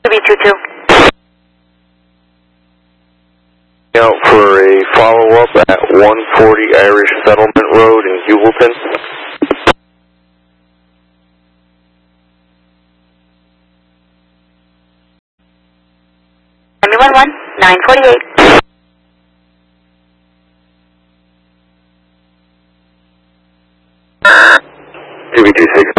2B22. Out for a follow-up at 140 Irish Settlement Road in Hewelton. MU11, 948. 2B26.